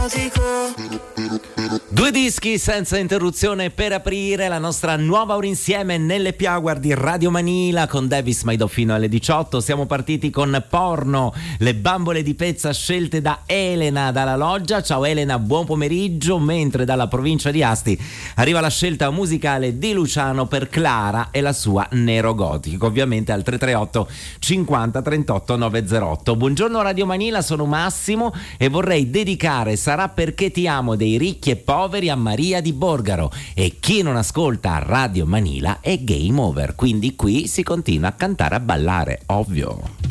Due dischi senza interruzione per aprire la nostra nuova ora insieme nelle Piaguar di Radio Manila con Davis Maido fino alle 18. Siamo partiti con Porno, le bambole di pezza scelte da Elena dalla Loggia. Ciao Elena, buon pomeriggio. Mentre dalla provincia di Asti arriva la scelta musicale di Luciano per Clara e la sua Nero Gotico, ovviamente al 338 50 38 908. Buongiorno Radio Manila, sono Massimo e vorrei dedicare Sarà perché ti amo dei Ricchi e Poveri a Maria di Borgaro, e chi non ascolta Radio Manila è game over, quindi qui si continua a cantare, a ballare, ovvio.